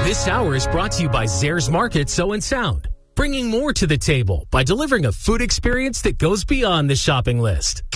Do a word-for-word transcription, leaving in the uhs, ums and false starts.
This hour is brought to you by Zares Market So and Sound, bringing more to the table by delivering a food experience that goes beyond the shopping list.